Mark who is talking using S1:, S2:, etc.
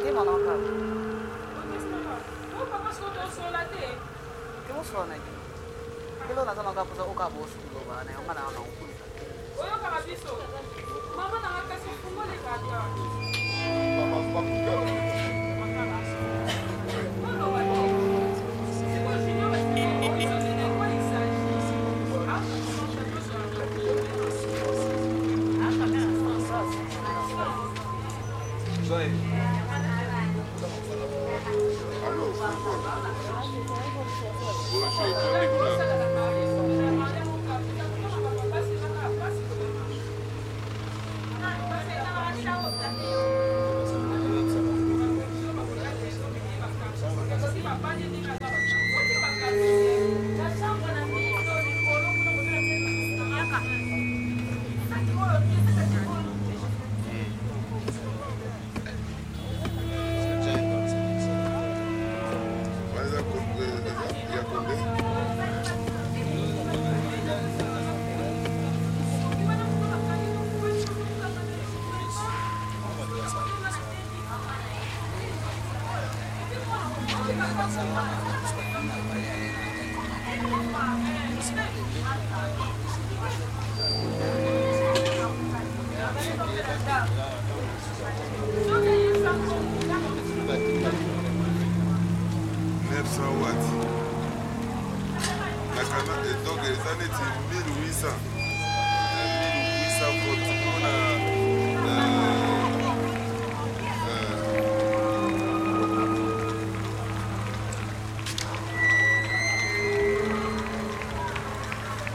S1: Dia mana kau?
S2: Oh, papa sudah lagi.
S1: Kamu sudah lagi. Kalau nak sama kau usah bos dulu bah, nih orang nak nak.
S2: Oh, yo kau bisu. Mama nak kasih kumpulan lagi.
S3: Donc, les années 1800.